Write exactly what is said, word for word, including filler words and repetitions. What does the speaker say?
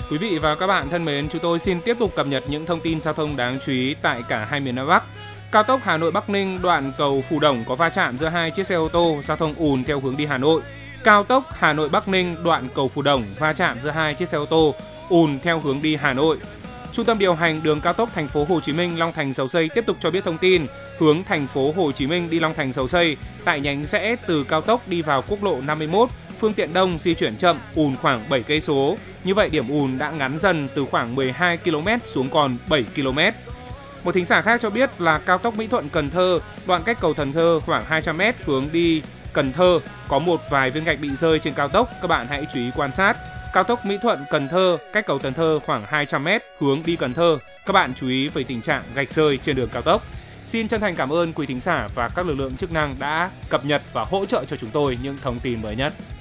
Quý vị và các bạn thân mến, chúng tôi xin tiếp tục cập nhật những thông tin giao thông đáng chú ý tại cả hai miền Nam Bắc. Cao tốc Hà Nội Bắc Ninh đoạn cầu Phù Đổng có va chạm giữa hai chiếc xe ô tô, giao thông ùn theo hướng đi Hà Nội. Cao tốc Hà Nội Bắc Ninh đoạn cầu Phù Đổng va chạm giữa hai chiếc xe ô tô, ùn theo hướng đi Hà Nội. Trung tâm điều hành đường cao tốc thành phố Hồ Chí Minh Long Thành Dầu Giây tiếp tục cho biết thông tin hướng thành phố Hồ Chí Minh đi Long Thành Dầu Giây tại nhánh rẽ từ cao tốc đi vào quốc lộ năm mươi mốt, phương tiện đông di chuyển chậm, ùn khoảng bảy cây số. Như vậy điểm ùn đã ngắn dần từ khoảng mười hai ki lô mét xuống còn bảy ki lô mét. Một thính giả khác cho biết là cao tốc Mỹ Thuận Cần Thơ đoạn cách cầu Cần Thơ khoảng hai trăm mét hướng đi Cần Thơ có một vài viên gạch bị rơi trên cao tốc, các bạn hãy chú ý quan sát. Cao tốc Mỹ Thuận Cần Thơ cách cầu Cần Thơ khoảng hai trăm mét hướng đi Cần Thơ, các bạn chú ý về tình trạng gạch rơi trên đường cao tốc. Xin chân thành cảm ơn quý thính giả và các lực lượng chức năng đã cập nhật và hỗ trợ cho chúng tôi những thông tin mới nhất.